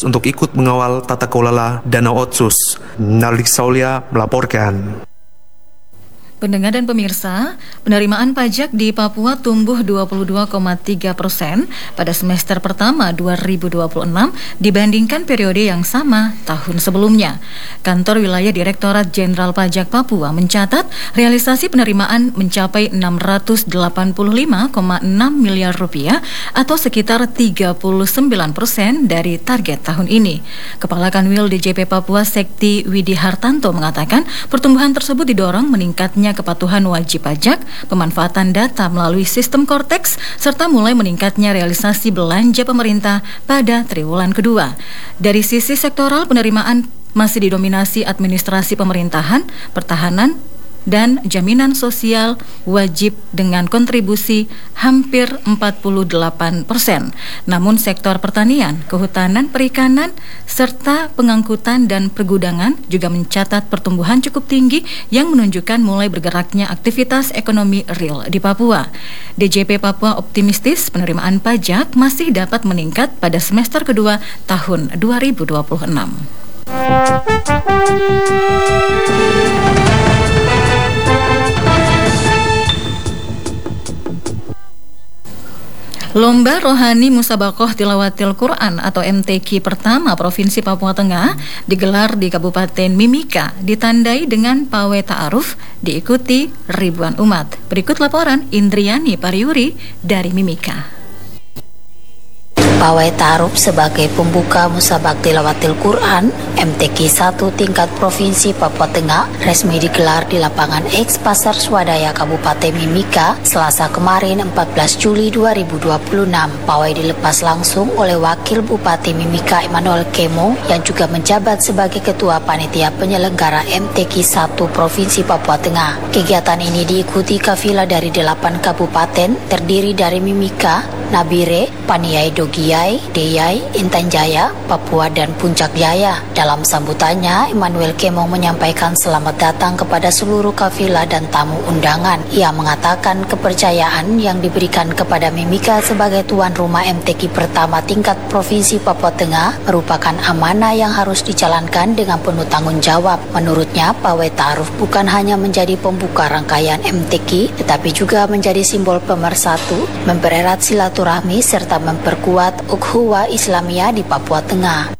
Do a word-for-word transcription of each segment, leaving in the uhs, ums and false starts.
tugas untuk ikut mengawal tata kelola dana otsus. Nalik Saulia melaporkan. Pendengar dan pemirsa, penerimaan pajak di Papua tumbuh dua puluh dua koma tiga persen pada semester pertama dua ribu dua puluh enam dibandingkan periode yang sama tahun sebelumnya. Kantor Wilayah Direktorat Jenderal Pajak Papua mencatat realisasi penerimaan mencapai enam ratus delapan puluh lima koma enam miliar rupiah atau sekitar tiga puluh sembilan persen dari target tahun ini. Kepala Kanwil D J P Papua Sekti Widi Hartanto mengatakan pertumbuhan tersebut didorong meningkatnya kepatuhan wajib pajak, pemanfaatan data melalui sistem Cortex, serta mulai meningkatnya realisasi belanja pemerintah pada triwulan kedua. Dari sisi sektoral, penerimaan masih didominasi administrasi pemerintahan, pertahanan, dan jaminan sosial wajib dengan kontribusi hampir empat puluh delapan persen. Namun sektor pertanian, kehutanan, perikanan, serta pengangkutan dan pergudangan juga mencatat pertumbuhan cukup tinggi yang menunjukkan mulai bergeraknya aktivitas ekonomi real di Papua. D J P Papua optimistis penerimaan pajak masih dapat meningkat pada semester kedua tahun dua ribu dua puluh enam. Lomba Rohani Musabakoh Tilawatil Quran atau M T Q pertama Provinsi Papua Tengah digelar di Kabupaten Mimika, ditandai dengan pawai ta'aruf, diikuti ribuan umat. Berikut laporan Indriani Pariuri dari Mimika. Pawai ta'aruf sebagai pembuka Musabak Tilawatil Quran M T Q satu tingkat Provinsi Papua Tengah resmi digelar di lapangan X Pasar Swadaya Kabupaten Mimika Selasa kemarin empat belas Juli dua ribu dua puluh enam. Pawai dilepas langsung oleh Wakil Bupati Mimika Emmanuel Kemo yang juga menjabat sebagai Ketua Panitia Penyelenggara M T Q satu Provinsi Papua Tengah. Kegiatan ini diikuti kafilah dari delapan kabupaten terdiri dari Mimika, Nabire, Paniai Dogiai, Deyai, Intan Jaya, Papua, dan Puncak Jaya. Dalam sambutannya, Emmanuel Kemong menyampaikan selamat datang kepada seluruh kafilah dan tamu undangan. Ia mengatakan kepercayaan yang diberikan kepada Mimika sebagai tuan rumah M T Q pertama tingkat Provinsi Papua Tengah merupakan amanah yang harus dijalankan dengan penuh tanggung jawab. Menurutnya, pawai ta'aruf bukan hanya menjadi pembuka rangkaian M T Q, tetapi juga menjadi simbol pemersatu, mempererat silaturahmi, serta memperkuat ukhuwah Islamiyah di Papua Tengah.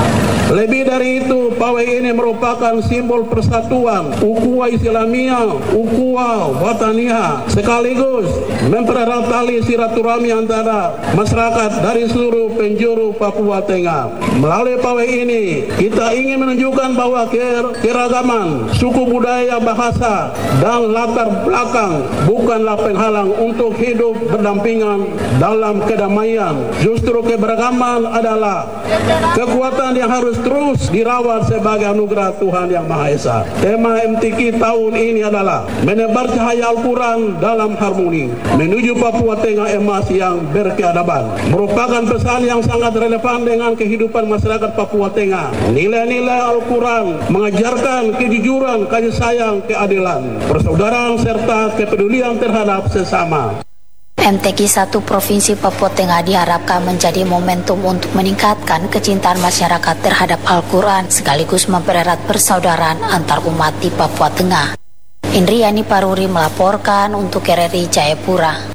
Lebih dari itu, pawai ini merupakan simbol persatuan, ukhuwah Islamiyah, ukhuwah wataniyah, sekaligus mempererat tali silaturahmi antara masyarakat dari seluruh penjuru Papua Tengah. Melalui pawai ini, kita ingin menunjukkan bahwa keragaman suku budaya, bahasa, dan latar belakang bukanlah penghalang untuk hidup berdampingan dalam kedamaian. Justru keberagaman adalah kekuatan yang harus terus dirawat sebagai anugerah Tuhan Yang Maha Esa. Tema M T Q tahun ini adalah menebar cahaya Al-Quran dalam harmoni menuju Papua Tengah emas yang berkeadaban. Merupakan pesan yang sangat relevan dengan kehidupan masyarakat Papua Tengah. Nilai-nilai Al-Quran mengajarkan kejujuran, kasih sayang, keadilan, persaudaraan, serta kepedulian terhadap sesama. M T Q satu Provinsi Papua Tengah diharapkan menjadi momentum untuk meningkatkan kecintaan masyarakat terhadap Al-Quran sekaligus mempererat persaudaraan antar umat di Papua Tengah. Indriani Paruri melaporkan untuk R R I Jayapura.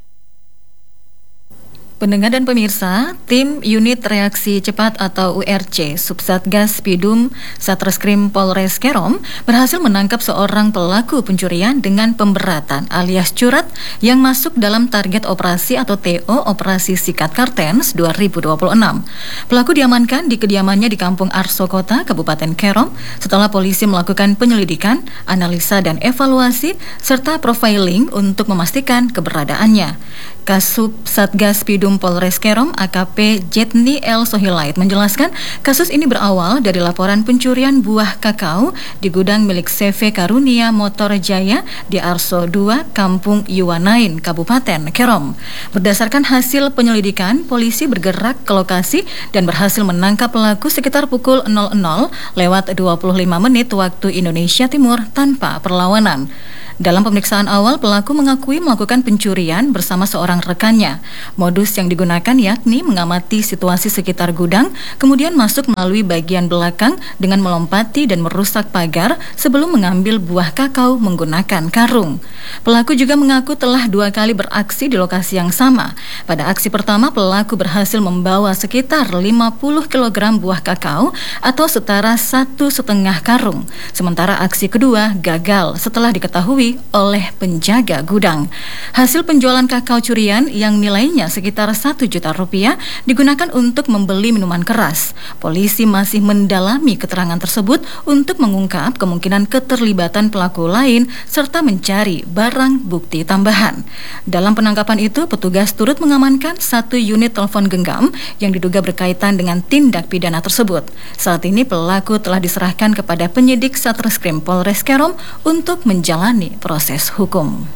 Pendengar dan pemirsa, tim Unit Reaksi Cepat atau U R C Subsatgas Pidum Satreskrim Polres Kerom berhasil menangkap seorang pelaku pencurian dengan pemberatan alias curat yang masuk dalam target operasi atau T O Operasi Sikat Kartens dua ribu dua puluh enam. Pelaku diamankan di kediamannya di Kampung Arso Kota, Kabupaten Kerom setelah polisi melakukan penyelidikan, analisa dan evaluasi serta profiling untuk memastikan keberadaannya. Kasub Satgas Pidum Polres Kerom A K P Jetni L Sohilait menjelaskan kasus ini berawal dari laporan pencurian buah kakao di gudang milik C V Karunia Motor Jaya di Arso dua Kampung Yuwanain Kabupaten Kerom. Berdasarkan hasil penyelidikan, polisi bergerak ke lokasi dan berhasil menangkap pelaku sekitar pukul nol nol lewat dua puluh lima menit waktu Indonesia Timur tanpa perlawanan. Dalam pemeriksaan awal, pelaku mengakui melakukan pencurian bersama seorang rekannya. Modus yang digunakan yakni mengamati situasi sekitar gudang, kemudian masuk melalui bagian belakang dengan melompati dan merusak pagar sebelum mengambil buah kakao menggunakan karung. Pelaku juga mengaku telah dua kali beraksi di lokasi yang sama. Pada aksi pertama, pelaku berhasil membawa sekitar lima puluh kilogram buah kakao atau setara satu setengah karung. Sementara aksi kedua gagal setelah diketahui oleh penjaga gudang. Hasil penjualan kakao curian yang nilainya sekitar satu juta rupiah digunakan untuk membeli minuman keras. Polisi masih mendalami keterangan tersebut untuk mengungkap kemungkinan keterlibatan pelaku lain serta mencari barang bukti tambahan. Dalam penangkapan itu, petugas turut mengamankan satu unit telepon genggam yang diduga berkaitan dengan tindak pidana tersebut. Saat ini pelaku telah diserahkan kepada penyidik Satreskrim Polres Kerom untuk menjalani proses hukum.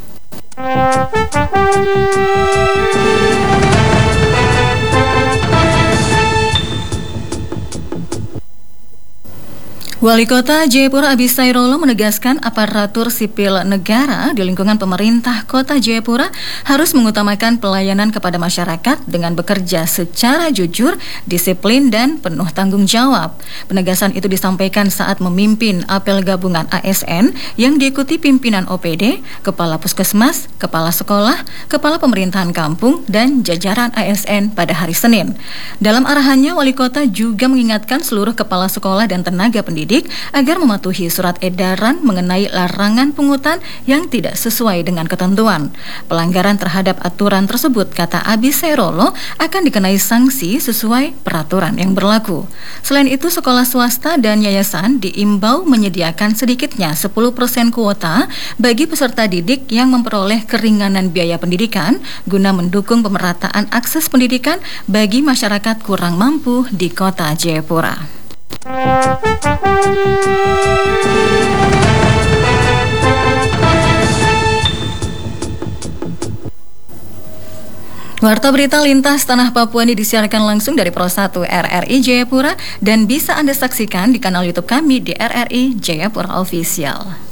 Wali Kota Jayapura Abi Sairolo menegaskan aparatur sipil negara di lingkungan pemerintah Kota Jayapura harus mengutamakan pelayanan kepada masyarakat dengan bekerja secara jujur, disiplin, dan penuh tanggung jawab. Penegasan itu disampaikan saat memimpin apel gabungan A S N yang diikuti pimpinan O P D, Kepala Puskesmas, Kepala Sekolah, Kepala Pemerintahan Kampung, dan jajaran A S N pada hari Senin. Dalam arahannya, Wali Kota juga mengingatkan seluruh kepala sekolah dan tenaga pendidik agar mematuhi surat edaran mengenai larangan pungutan yang tidak sesuai dengan ketentuan. Pelanggaran terhadap aturan tersebut, kata Abi Sairolo, akan dikenai sanksi sesuai peraturan yang berlaku. Selain itu, sekolah swasta dan yayasan diimbau menyediakan sedikitnya sepuluh persen kuota bagi peserta didik yang memperoleh keringanan biaya pendidikan guna mendukung pemerataan akses pendidikan bagi masyarakat kurang mampu di Kota Jayapura. Warta berita lintas tanah Papua ini disiarkan langsung dari Pro satu R R I Jayapura dan bisa Anda saksikan di kanal YouTube kami di R R I Jayapura Official.